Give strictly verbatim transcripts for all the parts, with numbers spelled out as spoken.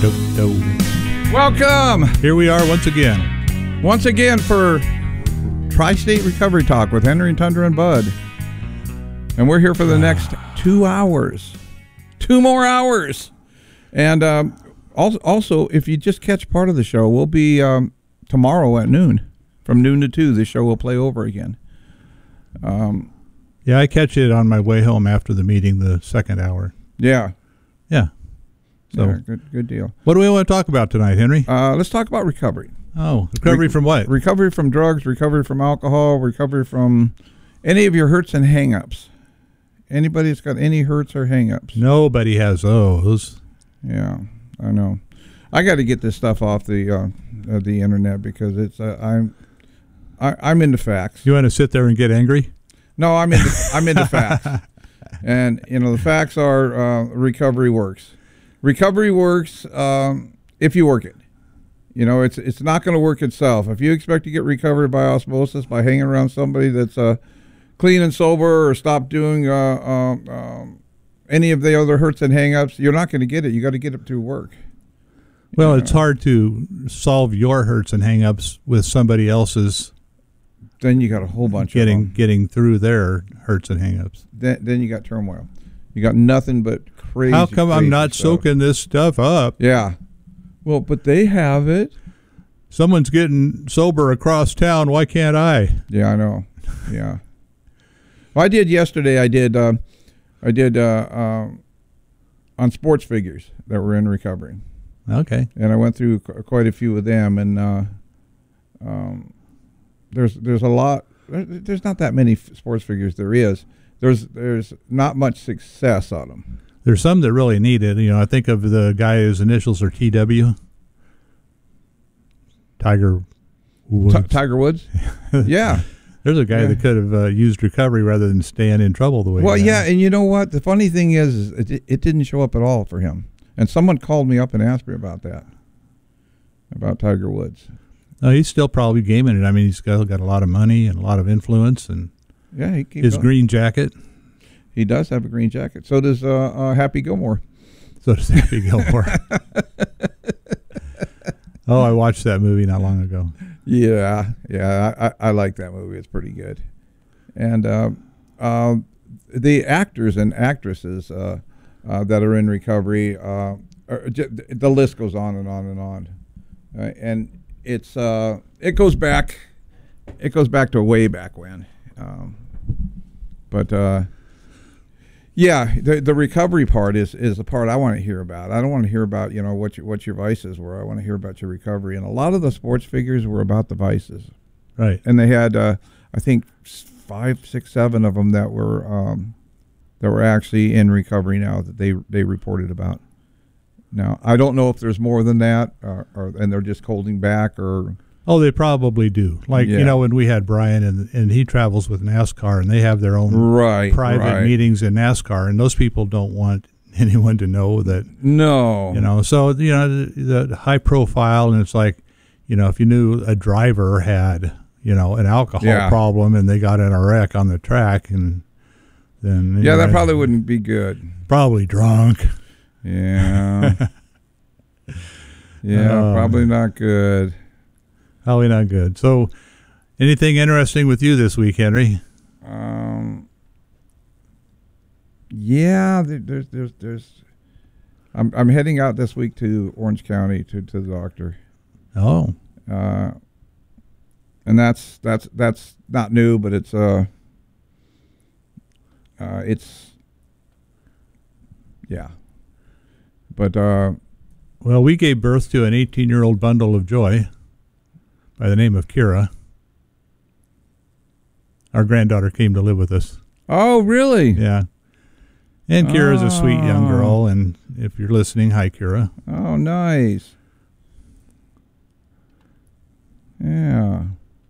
Welcome. Here we are once again. Once again for Tri-State Recovery Talk with Henry and Tundra and Bud. And we're here for the next two hours. Two more hours. And um, also, also, if you just catch part of the show, we'll be um, tomorrow at noon. From noon to two, the show will play over again. Um, yeah, I catch it on my way home after the meeting, the second hour. Yeah. Yeah. So yeah, good, good deal. What do we want to talk about tonight, Henry? Uh, let's talk about recovery. Oh, recovery Re- from what? Recovery from drugs, recovery from alcohol, recovery from any of your hurts and hang-ups. Anybody that's got any hurts or hang-ups? Nobody has those. Yeah, I know. I got to get this stuff off the uh, uh, the internet because it's uh, I'm I, I'm into facts. You want to sit there and get angry? No, I'm into I'm into facts, and you know the facts are uh, recovery works. Recovery works um, if you work it. You know, it's it's not going to work itself. If you expect to get recovered by osmosis by hanging around somebody that's uh, clean and sober or stop doing uh, um, um, any of the other hurts and hang-ups, you're not going to get it. You got to get it through work. Well, you it's know? hard to solve your hurts and hang-ups with somebody else's. Then you got a whole bunch getting, of them. Getting through their hurts and hang-ups. Then, then you got turmoil. You got nothing but crazy. How come crazy I'm not stuff. soaking this stuff up? Yeah. Well, but they have it. Someone's getting sober across town. Why can't I? Yeah, I know. Yeah. Well, I did yesterday. I did. Uh, I did uh, uh, on sports figures that were in recovery. Okay. And I went through qu- quite a few of them, and uh, um, there's there's a lot. There's not that many f- sports figures. There is. There's there's not much success on them. There's some that really need it. You know, I think of the guy whose initials are T W. Tiger Woods. T- Tiger Woods? Yeah. There's a guy yeah. that could have uh, used recovery rather than staying in trouble the way Well, he yeah, has. and you know what? The funny thing is, is it, it didn't show up at all for him. And someone called me up and asked me about that, about Tiger Woods. No, he's still probably gaming it. I mean, he's got, got a lot of money and a lot of influence, and yeah, he keeps his going. green jacket. He does have a green jacket. So does uh, uh, Happy Gilmore. So does Happy Gilmore. Oh, I watched that movie not long ago. Yeah, yeah, I, I, I like that movie. It's pretty good. And uh, uh, the actors and actresses uh, uh, that are in recovery, uh, are, the list goes on and on and on. Uh, and it's uh, it goes back, it goes back to way back when. Um, but uh, yeah, the the recovery part is, is the part I want to hear about. I don't want to hear about, you know, what your, what your vices were. I want to hear about your recovery. And a lot of the sports figures were about the vices. Right. And they had, uh, I think, five, six, seven of them that were um, that were actually in recovery now that they they reported about. Now, I don't know if there's more than that, or, or and they're just holding back, or. Oh, they probably do. Like, Yeah. you know, when we had Brian, and and he travels with NASCAR, and they have their own Right, private right. meetings in NASCAR, and those people don't want anyone to know that. No. You know, so, you know, the, the high profile, and it's like, you know, if you knew a driver had, you know, an alcohol Yeah. problem and they got in a wreck on the track, and then. Yeah, know, that probably wouldn't be good. Probably drunk. Yeah. yeah, Uh, probably not good. Probably not good. So, anything interesting with you this week, Henry? Um. Yeah, there, there's, there's, there's. I'm, I'm heading out this week to Orange County to, to the doctor. Oh. Uh. And that's that's that's not new, but it's uh. Uh, it's. Yeah. But uh. Well, we gave birth to an eighteen-year-old bundle of joy by the name of Kira. Our granddaughter came to live with us. Oh, really? Yeah. And Kira's a sweet young Oh. girl, and if you're listening, hi, Kira. Oh, nice. Yeah.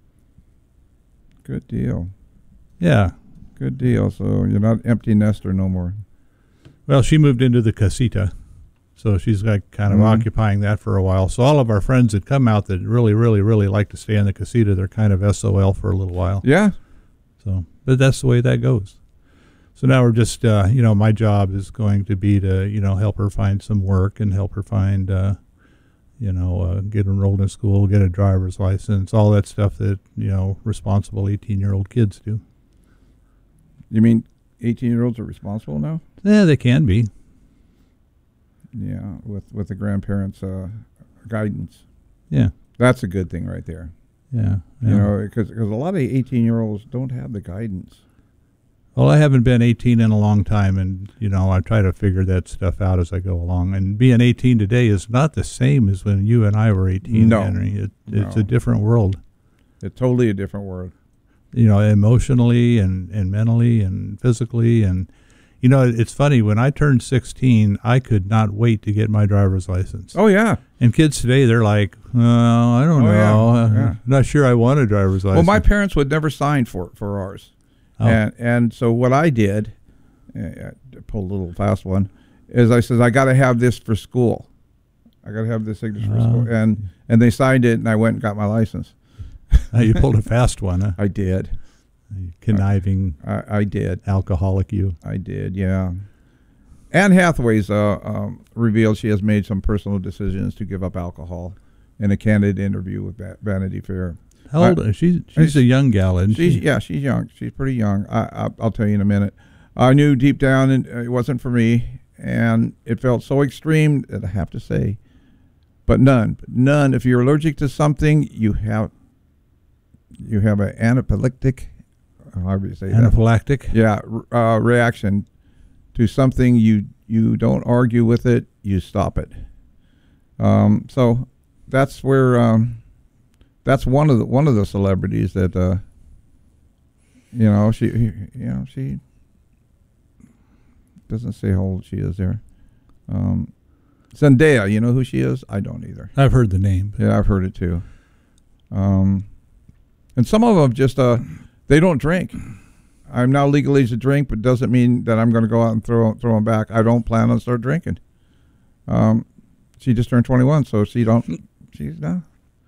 Good deal. Yeah. Good deal. So you're not empty nester no more. Well, she moved into the casita, so she's like kind of Mhm. occupying that for a while. So all of our friends that come out that really, really, really like to stay in the casita, they're kind of S O L for a little while. Yeah. So, but that's the way that goes. So now we're just, uh, you know, my job is going to be to, you know, help her find some work and help her find, uh, you know, uh, get enrolled in school, get a driver's license, all that stuff that, you know, responsible eighteen-year-old kids do. You mean eighteen-year-olds are responsible now? Yeah, they can be. Yeah, with, with the grandparents' uh, guidance. Yeah. That's a good thing right there. Yeah. yeah. You know, because a lot of eighteen-year-olds don't have the guidance. Well, I haven't been eighteen in a long time, and, you know, I try to figure that stuff out as I go along. And being eighteen today is not the same as when you and I were eighteen, no. Henry. It, No. It's a different world. It's totally a different world. You know, emotionally and, and mentally and physically. And, you know, it's funny. When I turned sixteen, I could not wait to get my driver's license. Oh, yeah. And kids today, they're like, well, I don't Oh, know. yeah. I'm Yeah. not sure I want a driver's license. Well, my parents would never sign for, for ours. Oh. And and so what I did, uh, to pull a little fast one, is I said, I got to have this for school. I got to have this signature for Oh. school. And, and they signed it, and I went and got my license. Uh, you pulled a fast one, huh? I did. Conniving I, I did. alcoholic you. I did, yeah. Anne Hathaway's uh, um, revealed she has made some personal decisions to give up alcohol in a candid interview with Va- Vanity Fair. How old? I- she's she's a young gal, isn't She's she? yeah, she's young. She's pretty young. I, I I'll tell you in a minute. I knew deep down it, it wasn't for me, and it felt so extreme that I have to say, but none, none. If you're allergic to something, you have you have an anaphylactic, however you say that. Anaphylactic. Yeah, r- uh, reaction to something. You you don't argue with it. You stop it. Um, so that's where. Um, That's one of the one of the celebrities that, uh, you know, she, you know, she doesn't say how old she is there. Um, Zendaya, you know who she is? I don't either. I've heard the name. Yeah, I've heard it too. Um, and some of them just, uh, they don't drink. I'm now legal age to drink, but doesn't mean that I'm going to go out and throw throw them back. I don't plan on start drinking. Um, she just turned twenty-one, so she don't. She's not.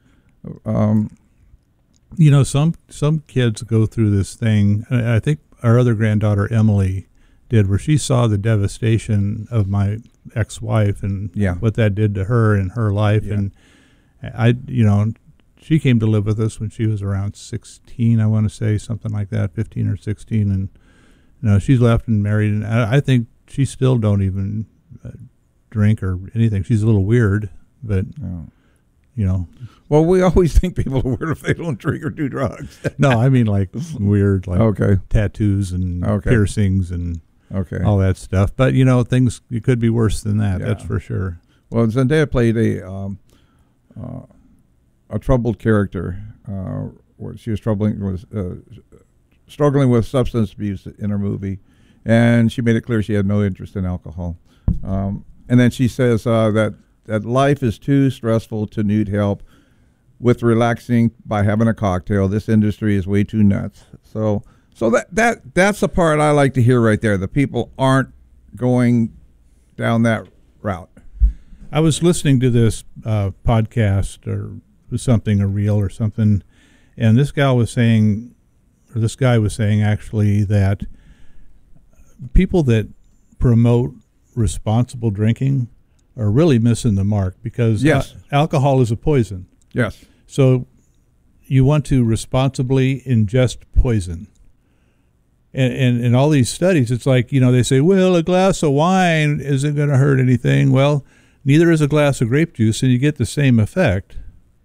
Um, You know, some some kids go through this thing. I I think our other granddaughter Emily did, where she saw the devastation of my ex-wife and Yeah. what that did to her in her life. Yeah. And I, you know, she came to live with us when she was around sixteen. I want to say something like that, fifteen or sixteen. And you know, she's left and married, and I, I think she still don't even uh, drink or anything. She's a little weird, but oh. you know. Well, we always think people are weird if they don't drink or do drugs. No, I mean like weird, like Okay. tattoos and Okay. piercings and Okay. all that stuff. But you know, things it could be worse than that. Yeah. That's for sure. Well, Zendaya played a um, uh, a troubled character. Uh, where she was troubling was uh, struggling with substance abuse in her movie, and she made it clear she had no interest in alcohol. Um, and then she says uh, that that life is too stressful to need help with relaxing by having a cocktail. This industry is way too nuts. So, so that that that's the part I like to hear right there. The people aren't going down that route. I was listening to this uh, podcast or something, a reel or something, and this gal was saying, or this guy was saying actually, that people that promote responsible drinking are really missing the mark, because Yes. al- alcohol is a poison. Yes. So you want to responsibly ingest poison. And, and in all these studies, it's like, you know, they say, well, a glass of wine isn't going to hurt anything. Well, neither is a glass of grape juice, and you get the same effect.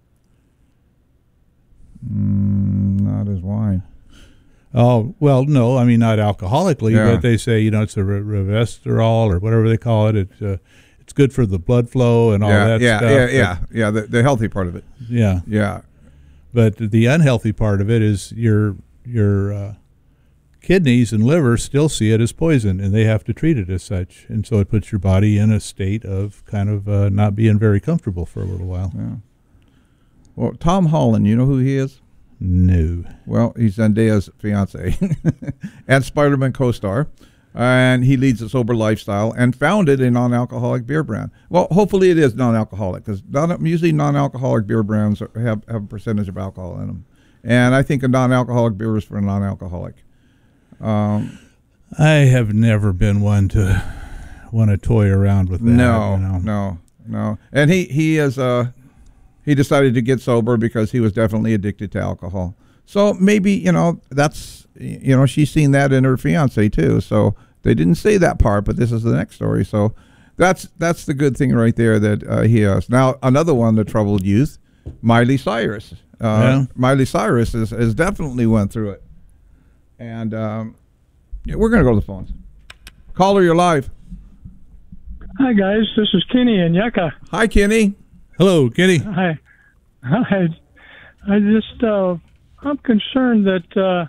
Mm, not as wine. Oh, well, no, I mean, not alcoholically, Yeah. but they say, you know, it's a re- resveratrol or whatever they call it. It's, uh, it's good for the blood flow and all yeah, that yeah, stuff. yeah, but- yeah, yeah. The, the healthy part of it. Yeah. Yeah. But the unhealthy part of it is your your uh, kidneys and liver still see it as poison, and they have to treat it as such. And so it puts your body in a state of kind of uh, not being very comfortable for a little while. Yeah. Well, Tom Holland, you know who he is? No. Well, he's Zendaya's fiance and Spider-Man co-star, and he leads a sober lifestyle and founded a non-alcoholic beer brand. Well, hopefully it is non-alcoholic, because non- usually non-alcoholic beer brands are, have, have a percentage of alcohol in them. And I think a non-alcoholic beer is for a non-alcoholic. Um, I have never been one to want to toy around with that. No, you know. no, no. And he he is uh he decided to get sober because he was definitely addicted to alcohol. So maybe, you know, that's, you know, she's seen that in her fiance too. So they didn't say that part, but this is the next story. So that's that's the good thing right there that uh, he has. Now, another one that troubled youth, Miley Cyrus. Uh, Yeah. Miley Cyrus is, is definitely went through it. And um, yeah, we're going to go to the phones. Caller, you're live. Hi guys, this is Kenny in Yucca. Hi, Kenny. Hello, Kitty. Hi. Hi. I just uh, I'm concerned that uh,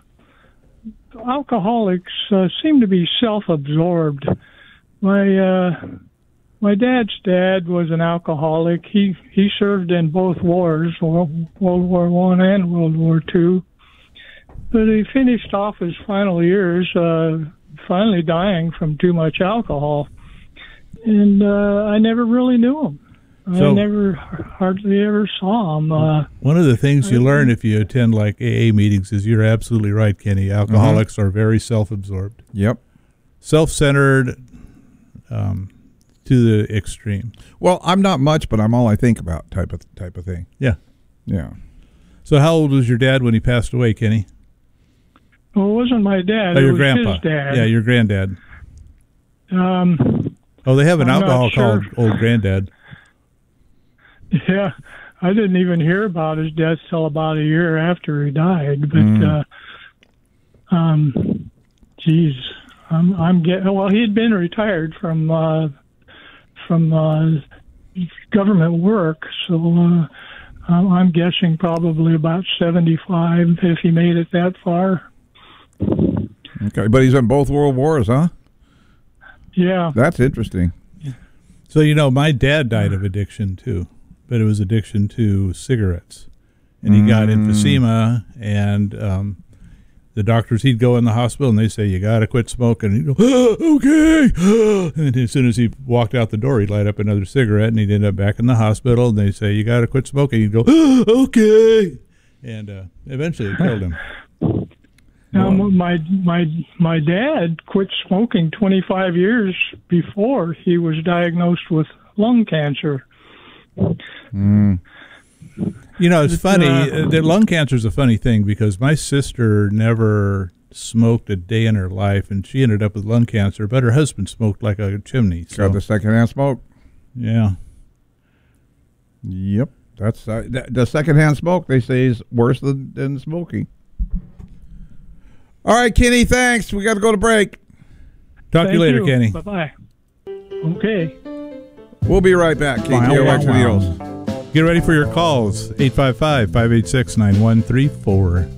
alcoholics uh, seem to be self-absorbed. My uh, my dad's dad was an alcoholic. He he served in both wars, World War One and World War Two. But he finished off his final years, uh, finally dying from too much alcohol. And uh, I never really knew him. So- I never hardly ever saw him. Uh, One of the things you learn if you attend like A A meetings is you're absolutely right, Kenny. Alcoholics Mm-hmm. are very self-absorbed, Yep. self-centered um, to the extreme. Well, I'm not much, but I'm all I think about type of type of thing. Yeah. Yeah. So how old was your dad when he passed away, Kenny? well, it wasn't my dad. Oh, it your was grandpa. his dad. Yeah, your granddad. Um, Oh, they have an I'm not alcohol sure. called Old Granddad. yeah, I didn't even hear about his death till about a year after he died. But, Mm. uh, um, geez, I'm, I'm getting, well, he had been retired from, uh, from, uh, government work. So, uh, I'm I'm guessing probably about seventy-five if he made it that far. Okay, but he's in both world wars, huh? Yeah. That's interesting. So, you know, my dad died of addiction too, but it was addiction to cigarettes. And he got Mm. emphysema, and um, the doctors, he'd go in the hospital and they say, you got to quit smoking. And he'd go, oh, okay. And as soon as he walked out the door, he'd light up another cigarette, and he'd end up back in the hospital. And they say, you got to quit smoking. He'd go, oh, okay. And uh, eventually it killed him. Now, my my my dad quit smoking twenty-five years before he was diagnosed with lung cancer. Mm. You know, it's It's, funny. uh, Uh, that lung cancer is a funny thing because my sister never smoked a day in her life, and she ended up with lung cancer, but her husband smoked like a chimney. So, Got the secondhand smoke. yeah. Yep. That's uh, th- the secondhand smoke. They say is worse than, than smoking. All right, Kenny. Thanks. We got to go to break. Talk to you later, Kenny. Bye bye. Okay. We'll be right back. K T O X Wow, wow, Videos. Get ready for your calls. eight five five, five eight six, nine one three four.